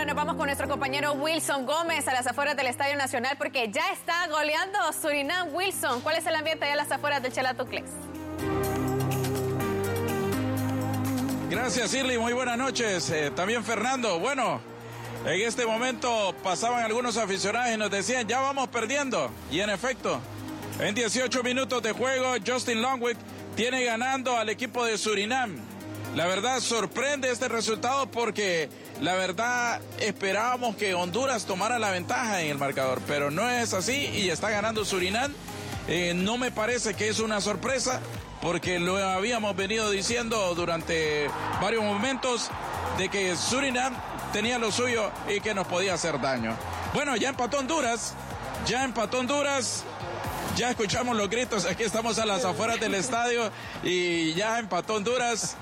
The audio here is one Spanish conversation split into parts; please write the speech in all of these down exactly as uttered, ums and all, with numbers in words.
ahora nos vamos con nuestro compañero Wilson Gómez a las afueras del Estadio Nacional porque ya está goleando Surinam. Wilson, ¿cuál es el ambiente allá a las afueras del Chelatucles? Gracias, Irly. Muy buenas noches. Eh, también Fernando. Bueno, en este momento pasaban algunos aficionados y nos decían, ya vamos perdiendo. Y en efecto, en dieciocho minutos de juego, Justin Longwick tiene ganando al equipo de Surinam. La verdad, sorprende este resultado porque la verdad esperábamos que Honduras tomara la ventaja en el marcador, pero no es así y está ganando Surinam. Eh, no me parece que es una sorpresa, porque lo habíamos venido diciendo durante varios momentos de que Surinam tenía lo suyo y que nos podía hacer daño. Bueno, ya empató Honduras, ya empató Honduras, ya escuchamos los gritos, aquí estamos a las afueras del estadio y ya empató Honduras,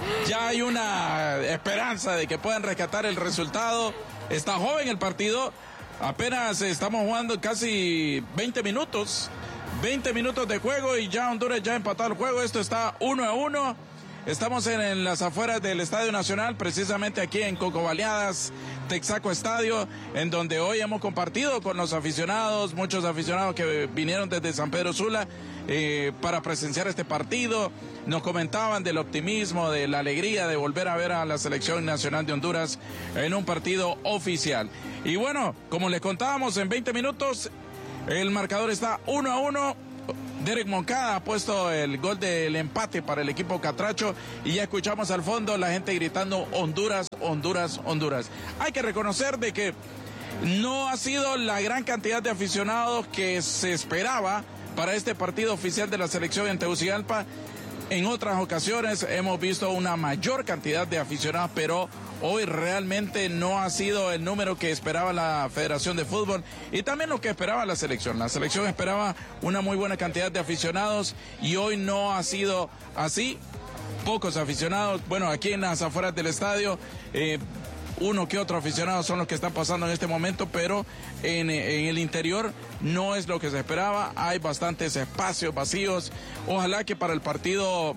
ya hay una esperanza de que puedan rescatar el resultado. Está joven el partido, apenas estamos jugando casi veinte minutos. veinte minutos de juego y ya Honduras ya ha empatado el juego. Esto está uno a uno. Estamos en, en las afueras del Estadio Nacional, precisamente aquí en Cocobaleadas, Texaco Estadio, en donde hoy hemos compartido con los aficionados, muchos aficionados que vinieron desde San Pedro Sula eh, para presenciar este partido. Nos comentaban del optimismo, de la alegría de volver a ver a la selección nacional de Honduras en un partido oficial. Y bueno, como les contábamos, en veinte minutos el marcador está uno a uno. Derek Moncada ha puesto el gol del empate para el equipo catracho y ya escuchamos al fondo la gente gritando Honduras, Honduras, Honduras. Hay que reconocer de que no ha sido la gran cantidad de aficionados que se esperaba para este partido oficial de la selección en Tegucigalpa. En otras ocasiones hemos visto una mayor cantidad de aficionados, pero hoy realmente no ha sido el número que esperaba la Federación de Fútbol y también lo que esperaba la selección. La selección esperaba una muy buena cantidad de aficionados y hoy no ha sido así. Pocos aficionados, bueno, aquí en las afueras del estadio, eh, uno que otro aficionado son los que están pasando en este momento, pero en, en el interior no es lo que se esperaba. Hay bastantes espacios vacíos. Ojalá que para el partido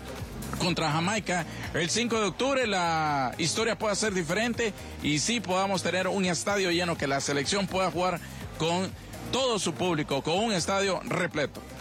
contra Jamaica el cinco de octubre la historia pueda ser diferente y sí podamos tener un estadio lleno, que la selección pueda jugar con todo su público, con un estadio repleto.